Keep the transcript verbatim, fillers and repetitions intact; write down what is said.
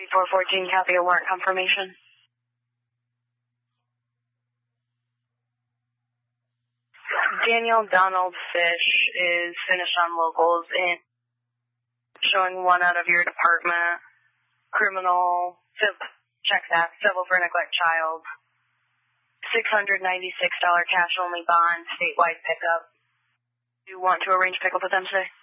four fourteen, copy a warrant confirmation. Daniel Donald Fish is finished on locals in showing one out of your department. Criminal, civil, check that, civil for neglect child. six hundred ninety-six dollars cash only bond, statewide pickup. Do you want to arrange pickup with them today?